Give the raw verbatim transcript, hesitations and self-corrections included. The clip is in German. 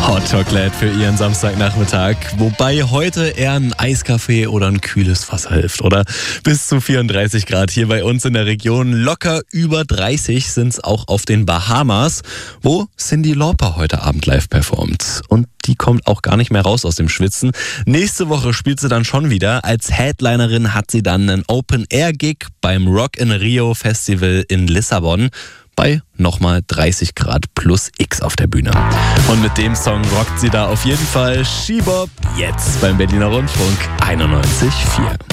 Hot Chocolate für Ihren Samstagnachmittag. Wobei heute eher ein Eiskaffee oder ein kühles Wasser hilft, oder? Bis zu vierunddreißig Grad hier bei uns in der Region. Locker über dreißig sind es auch auf den Bahamas, wo Cyndi Lauper heute Abend live performt. Und die kommt auch gar nicht mehr raus aus dem Schwitzen. Nächste Woche spielt sie dann schon wieder. Als Headlinerin hat sie dann einen Open-Air-Gig beim Rock in Rio Festival in Lissabon bei nochmal dreißig Grad plus X auf der Bühne. Und mit dem Song rockt sie da auf jeden Fall She Bop jetzt beim Berliner Rundfunk einundneunzig Komma vier.